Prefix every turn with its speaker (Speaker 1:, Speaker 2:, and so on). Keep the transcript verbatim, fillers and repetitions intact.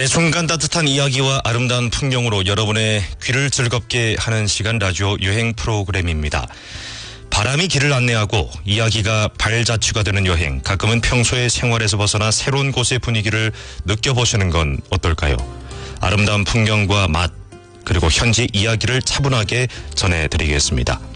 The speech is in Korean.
Speaker 1: 매 순간 따뜻한 이야기와 아름다운 풍경으로 여러분의 귀를 즐겁게 하는 시간 라디오 여행 프로그램입니다. 바람이 길을 안내하고 이야기가 발자취가 되는 여행, 가끔은 평소의 생활에서 벗어나 새로운 곳의 분위기를 느껴보시는 건 어떨까요? 아름다운 풍경과 맛, 그리고 현지 이야기를 차분하게 전해드리겠습니다.